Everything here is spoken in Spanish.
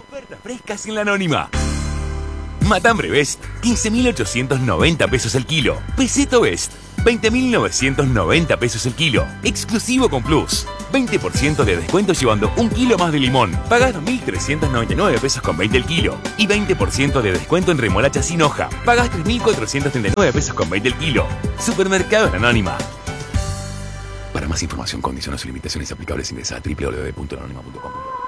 Ofertas frescas en la Anónima. Matambre Best, 15.890 pesos el kilo. Peseto Best, 20.990 pesos el kilo. Exclusivo con Plus. 20% de descuento llevando un kilo más de limón. Pagás 2.399 pesos con 20 el kilo. Y 20% de descuento en remolacha sin hoja. Pagás 3.439 pesos con 20 el kilo. Supermercados La Anónima. Para más información, condiciones y limitaciones aplicables ingresa a www.lanonima.com.